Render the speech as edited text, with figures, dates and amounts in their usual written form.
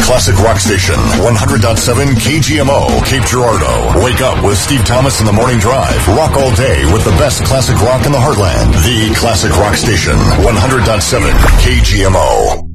classic rock station, 100.7 KGMO, Cape Girardeau. Wake up with Steve Thomas in the morning drive. Rock all day with the best classic rock in the heartland. The classic rock station, 100.7 KGMO.